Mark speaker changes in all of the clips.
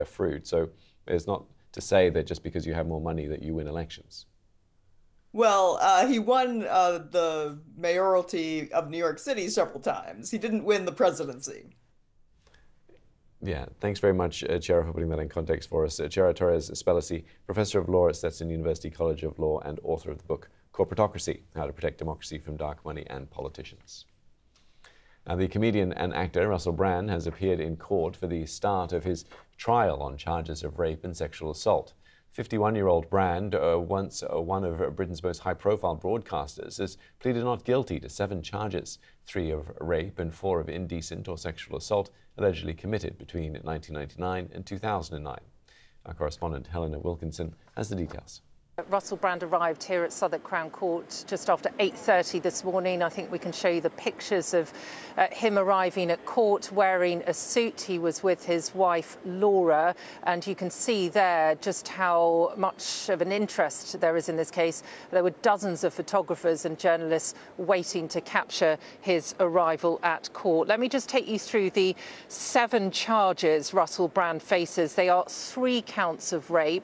Speaker 1: fruit. So it's not to say that just because you have more money that you win elections.
Speaker 2: Well, he won the mayoralty of New York City several times. He didn't win the presidency.
Speaker 1: Yeah, thanks very much, Chiara, for putting that in context for us. Chiara Torres Spellacy, Professor of Law at Stetson University College of Law and author of the book Corporatocracy, How to Protect Democracy from Dark Money and Politicians. Now, the comedian and actor Russell Brand has appeared in court for the start of his trial on charges of rape and sexual assault. 51-year-old Brand, once one of Britain's most high-profile broadcasters, has pleaded not guilty to 7 charges, 3 of rape and 4 of indecent or sexual assault, allegedly committed between 1999 and 2009. Our correspondent Helena Wilkinson has the details.
Speaker 3: Russell Brand arrived here at Southwark Crown Court just after 8:30 this morning. I think we can show you the pictures of him arriving at court wearing a suit. He was with his wife Laura, and you can see there just how much of an interest there is in this case. There were dozens of photographers and journalists waiting to capture his arrival at court. Let me just take you through the 7 charges Russell Brand faces. They are 3 counts of rape,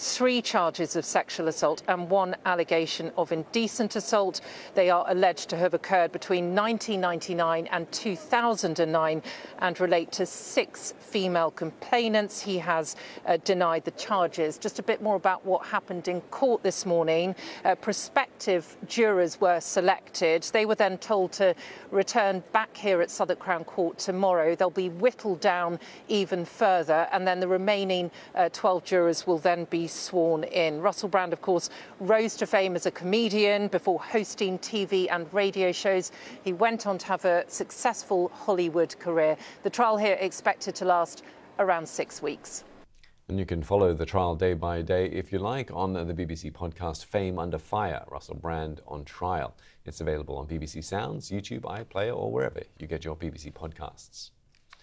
Speaker 3: 3 charges of sexual assault and 1 allegation of indecent assault. They are alleged to have occurred between 1999 and 2009 and relate to 6 female complainants. He has denied the charges. Just a bit more about what happened in court this morning. Prospective jurors were selected. They were then told to return back here at Southwark Crown Court tomorrow. They'll be whittled down even further, and then the remaining 12 jurors will then be sworn in. Russell Brand, of course, rose to fame as a comedian before hosting TV and radio shows. He went on to have a successful Hollywood career. The trial here expected to last around 6 weeks.
Speaker 1: And you can follow the trial day by day, if you like, on the BBC podcast Fame Under Fire, Russell Brand on Trial. It's available on BBC Sounds, YouTube, iPlayer, or wherever you get your BBC podcasts.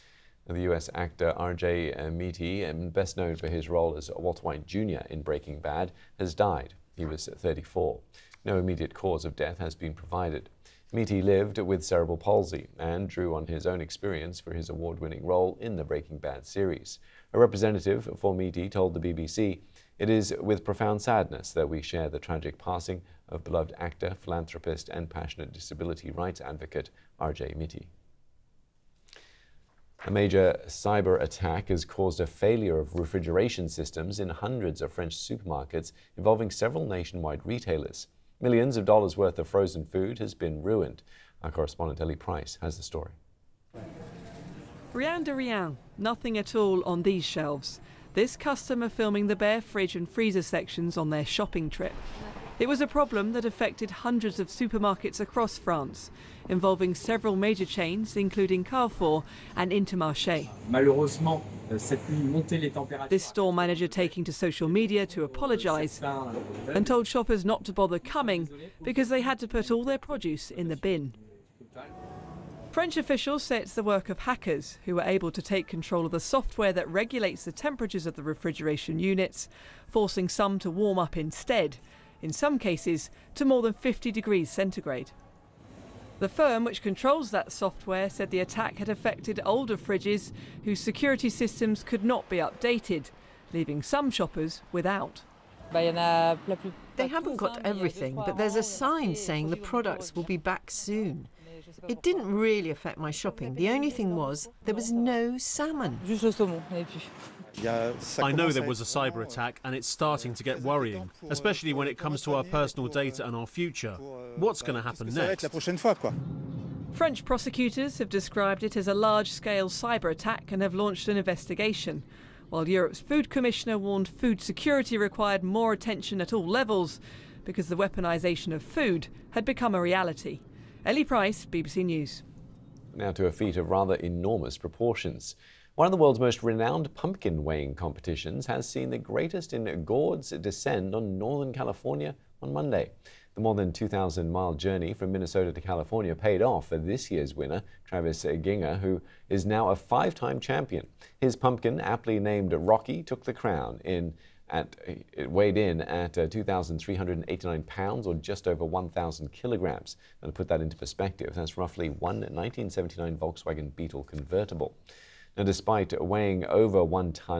Speaker 1: The US actor R.J. Mitte, best known for his role as Walter White Jr. in Breaking Bad, has died. He was 34. No immediate cause of death has been provided. Mitte lived with cerebral palsy and drew on his own experience for his award-winning role in the Breaking Bad series. A representative for Mitte told the BBC, "It is with profound sadness that we share the tragic passing of beloved actor, philanthropist, and passionate disability rights advocate R.J. Mitte." A major cyber attack has caused a failure of refrigeration systems in hundreds of French supermarkets involving several nationwide retailers. Millions of dollars worth of frozen food has been ruined. Our correspondent Ellie Price has the story.
Speaker 4: Rien de rien, nothing at all on these shelves. This customer filming the bare fridge and freezer sections on their shopping trip. It was a problem that affected hundreds of supermarkets across France, involving several major chains, including Carrefour and Intermarché. This store manager taking to social media to apologise and told shoppers not to bother coming because they had to put all their produce in the bin. French officials say it's the work of hackers who were able to take control of the software that regulates the temperatures of the refrigeration units, forcing some to warm up instead, in some cases to more than 50 degrees centigrade. The firm which controls that software said the attack had affected older fridges whose security systems could not be updated, leaving some shoppers without.
Speaker 5: They haven't got everything, but there's a sign saying the products will be back soon. It didn't really affect my shopping. The only thing was there was no salmon.
Speaker 6: I know there was a cyber attack and it's starting to get worrying, especially when it comes to our personal data and our future. What's going to happen next?
Speaker 4: French prosecutors have described it as a large-scale cyber attack and have launched an investigation, while Europe's food commissioner warned food security required more attention at all levels because the weaponisation of food had become a reality. Ellie Price, BBC News.
Speaker 1: Now to a feat of rather enormous proportions. One of the world's most renowned pumpkin weighing competitions has seen the greatest in gourds descend on northern California on Monday. The more than 2,000-mile journey from Minnesota to California paid off for this year's winner, Travis Ginger, who is now a 5-time champion. His pumpkin, aptly named Rocky, took the crown. It weighed in at 2,389 pounds, or just over 1,000 kilograms. And to put that into perspective, that's roughly one 1979 Volkswagen Beetle convertible. Now, despite weighing over 1 ton,